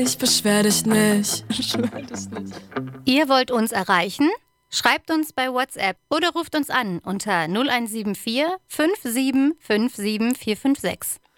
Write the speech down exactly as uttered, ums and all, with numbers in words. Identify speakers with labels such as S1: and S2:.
S1: Ich beschwer dich nicht. Ich beschwer dich nicht.
S2: Ihr wollt uns erreichen? Schreibt uns bei WhatsApp oder ruft uns an unter null eins sieben vier fünf sieben fünf sieben vier fünf sechs.